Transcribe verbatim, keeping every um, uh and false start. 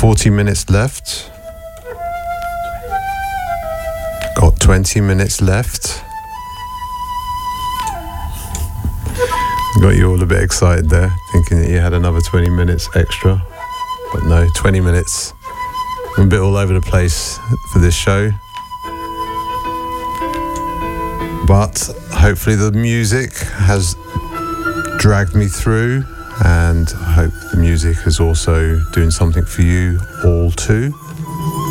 forty minutes left. Got twenty minutes left. Got you all a bit excited there, thinking that you had another twenty minutes extra. But no, twenty minutes. I'm a bit all over the place for this show. But hopefully the music has dragged me through, and I hope the music is also doing something for you all too.